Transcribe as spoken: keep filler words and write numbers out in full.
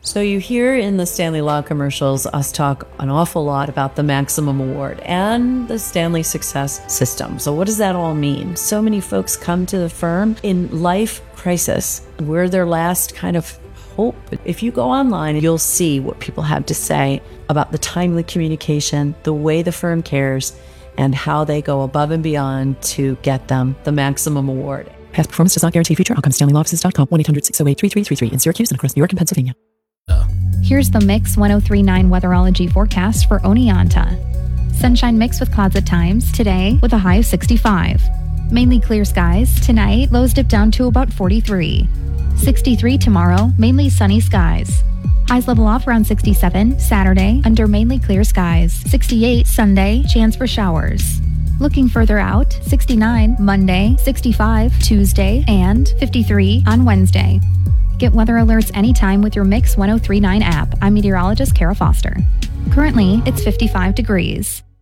So you hear in the Stanley Law commercials us talk an awful lot about the Maximum Award and the Stanley Success System. So what does that all mean? So many folks come to the firm in life crisis. We're their last kind of hope. If you go online, you'll see what people have to say about the timely communication, the way the firm cares, and how they go above and beyond to get them the Maximum Award. Past performance does not guarantee future outcomes. Stanley Law Offices dot com, one eight hundred six oh eight three three three three in Syracuse and across New York and Pennsylvania. Here's the Mix one oh three point nine weatherology forecast for Oneonta. Sunshine mixed with clouds at times today with a high of sixty-five. Mainly clear skies. Tonight, lows dip down to about forty-three. sixty-three tomorrow, mainly sunny skies. Highs level off around sixty-seven. Saturday, under mainly clear skies. sixty-eight Sunday, chance for showers. Looking further out, sixty-nine Monday, sixty-five Tuesday, and fifty-three on Wednesday. Get weather alerts anytime with your Mix one oh three point nine app. I'm meteorologist Kara Foster. Currently, it's fifty-five degrees.